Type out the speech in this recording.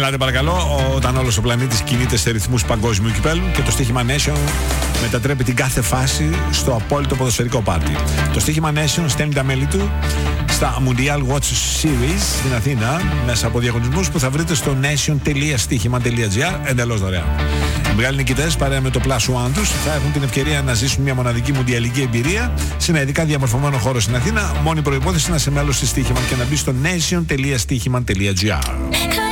Ελάτε παρακαλώ, όταν όλος ο πλανήτης κινείται σε ρυθμούς παγκόσμιου κυπέλου και το στοίχημα Nation μετατρέπει την κάθε φάση στο απόλυτο ποδοσφαιρικό πάρτι. Το στοίχημα Nation στέλνει τα μέλη του στα Mundial Watch Series στην Αθήνα μέσα από διαγωνισμούς που θα βρείτε στο nation.stihima.gr εντελώς δωρεάν. Οι μεγάλοι νικητές παρέα με το Plus One τους θα έχουν την ευκαιρία να ζήσουν μια μοναδική μουντιαλική εμπειρία σε ένα ειδικά διαμορφωμένο χώρο στην Αθήνα. Μόνη προϋπόθεση να είσαι μέλος της Στοίχημα και να μπει στο nation.stihima.gr.